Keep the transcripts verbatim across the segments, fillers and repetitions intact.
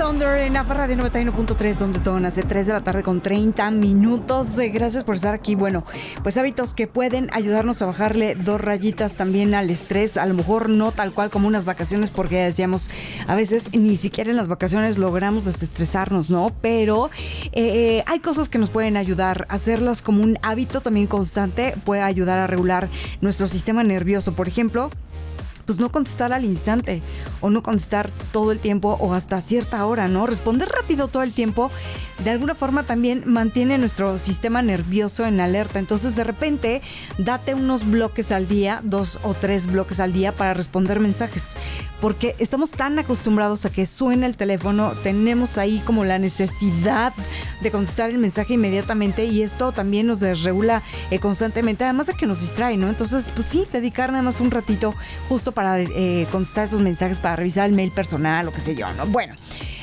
Thunder en A F A Radio noventa y uno punto tres, donde todo nace, tres de la tarde con treinta minutos. Eh, gracias por estar aquí. Bueno, pues hábitos que pueden ayudarnos a bajarle dos rayitas también al estrés. A lo mejor no tal cual como unas vacaciones, porque ya decíamos, a veces ni siquiera en las vacaciones logramos desestresarnos, ¿no? Pero eh, hay cosas que nos pueden ayudar. Hacerlas como un hábito también constante puede ayudar a regular nuestro sistema nervioso. Por ejemplo, pues no contestar al instante o no contestar todo el tiempo o hasta cierta hora, ¿no? Responder rápido todo el tiempo de alguna forma también mantiene nuestro sistema nervioso en alerta. Entonces, de repente, date unos bloques al día, dos o tres bloques al día para responder mensajes, porque estamos tan acostumbrados a que suene el teléfono, tenemos ahí como la necesidad de contestar el mensaje inmediatamente, y esto también nos desregula eh, constantemente, además de que nos distrae, ¿no? Entonces, pues sí, dedicar nada más un ratito justo para eh, contestar esos mensajes, para revisar el mail personal o qué sé yo, ¿no? Bueno,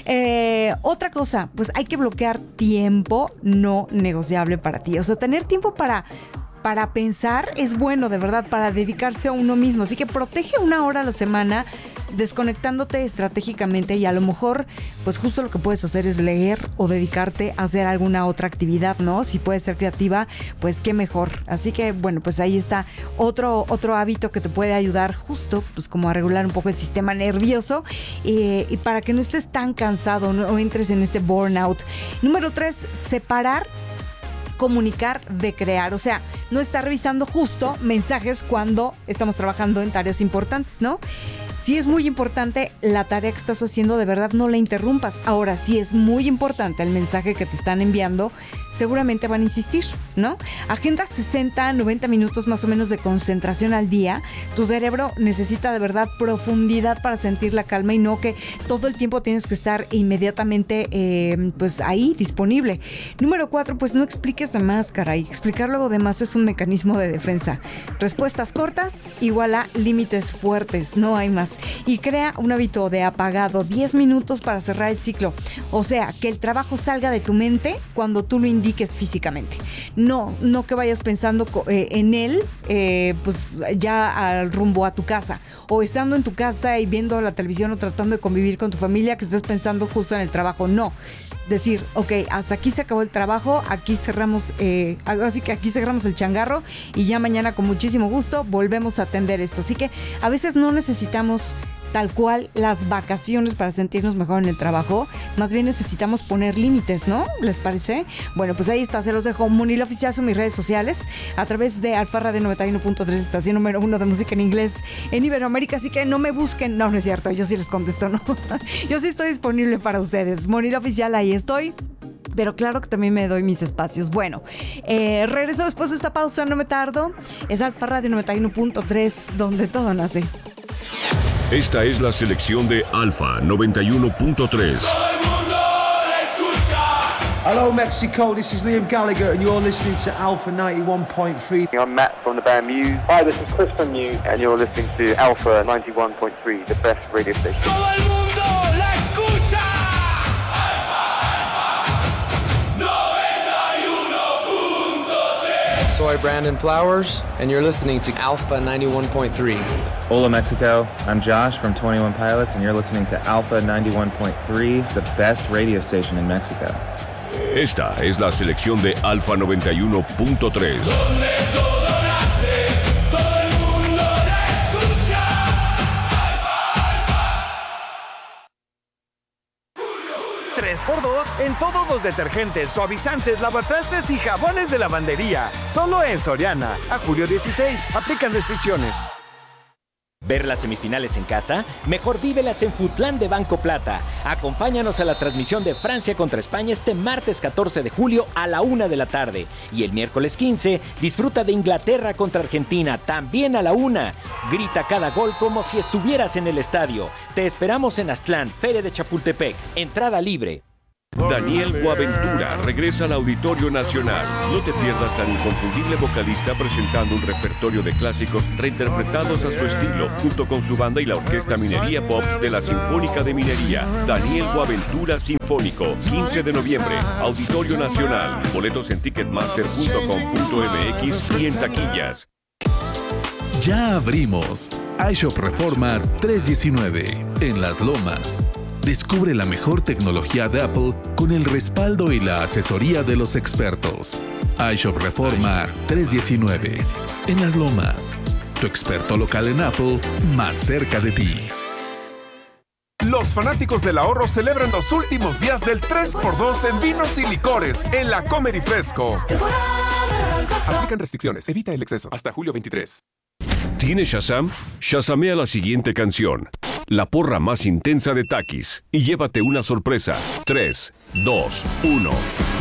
eh, otra cosa, pues hay que bloquear tiempo no negociable para ti. O sea, tener tiempo para... Para pensar es bueno, de verdad, para dedicarse a uno mismo. Así que protege una hora a la semana desconectándote estratégicamente, y a lo mejor, pues justo lo que puedes hacer es leer o dedicarte a hacer alguna otra actividad, ¿no? Si puedes ser creativa, pues qué mejor. Así que, bueno, pues ahí está otro, otro hábito que te puede ayudar justo, pues como a regular un poco el sistema nervioso eh, y para que no estés tan cansado, no entres en este burnout. Número tres, separar comunicar de crear. O sea, no estar revisando justo mensajes cuando estamos trabajando en tareas importantes, ¿no? Si es muy importante la tarea que estás haciendo, de verdad no la interrumpas. Ahora, si es muy importante el mensaje que te están enviando, seguramente van a insistir, ¿no? Agenda sesenta, noventa minutos más o menos de concentración al día. Tu cerebro necesita de verdad profundidad para sentir la calma, y no que todo el tiempo tienes que estar inmediatamente eh, pues ahí disponible. Número cuatro, pues no expliques de más, caray. Explicar luego de más es un mecanismo de defensa. Respuestas cortas igual a límites fuertes, no hay más. Y crea un hábito de apagado, diez minutos para cerrar el ciclo. O sea, que el trabajo salga de tu mente cuando tú lo indiques físicamente. No, no que vayas pensando eh, en él, eh, pues ya al rumbo a tu casa, o estando en tu casa y viendo la televisión o tratando de convivir con tu familia, que estés pensando justo en el trabajo. No. Decir, ok, hasta aquí se acabó el trabajo, aquí cerramos, eh, así que aquí cerramos el changarro, y ya mañana con muchísimo gusto volvemos a atender esto. Así que a veces no necesitamos tal cual las vacaciones para sentirnos mejor en el trabajo, más bien necesitamos poner límites, ¿no? ¿Les parece? Bueno, pues ahí está, se los dejo. Munil Oficial son mis redes sociales, a través de A F A Radio noventa y uno punto tres, estación número uno de música en inglés en Iberoamérica, así que no me busquen. No, no es cierto, yo sí les contesto, ¿no? Yo sí estoy disponible para ustedes. Munil Oficial, ahí estoy. Pero claro que también me doy mis espacios. Bueno, eh, regreso después de esta pausa, no me tardo. Es A F A Radio noventa y uno punto tres, donde todo nace. Esta es la selección de Alfa noventa y uno punto tres. Hello Mexico, this is Liam Gallagher and you're listening to Alpha ninety-one point three. I'm Matt from the band Muse. Hi, this is Chris from Muse and you're listening to Alpha ninety-one point three, the best radio station. Todo el mundo la escucha. Soy Brandon Flowers, and you're listening to Alpha ninety-one point three. Hola Mexico, I'm Josh from twenty-one Pilots, and you're listening to Alpha ninety-one point three, the best radio station in Mexico. Esta es la selección de Alfa noventa y uno punto tres. tres por dos en todos los detergentes, suavizantes, lavatrastes y jabones de lavandería. Solo en Soriana. A julio dieciséis. Aplican restricciones. ¿Ver las semifinales en casa? Mejor vívelas en Futlán de Banco Plata. Acompáñanos a la transmisión de Francia contra España este martes catorce de julio a la una de la tarde. Y el miércoles quince, disfruta de Inglaterra contra Argentina, también a la una. Grita cada gol como si estuvieras en el estadio. Te esperamos en Aztlán, Feria de Chapultepec. Entrada libre. Daniel Boaventura regresa al Auditorio Nacional. No te pierdas al inconfundible vocalista presentando un repertorio de clásicos reinterpretados a su estilo, junto con su banda y la Orquesta Minería Pops de la Sinfónica de Minería. Daniel Boaventura Sinfónico, quince de noviembre, Auditorio Nacional. Boletos en ticketmaster punto com punto m x y en taquillas. Ya abrimos. iShop Reforma trescientos diecinueve en Las Lomas. Descubre la mejor tecnología de Apple con el respaldo y la asesoría de los expertos. iShop Reforma trescientos diecinueve. En Las Lomas. Tu experto local en Apple, más cerca de ti. Los fanáticos del ahorro celebran los últimos días del tres por dos en vinos y licores en la Comer y Fresco. Aplican restricciones. Evita el exceso. Hasta julio veintitrés. ¿Tienes Shazam? Shazamea la siguiente canción. La porra más intensa de Takis. Y llévate una sorpresa. tres, dos, uno.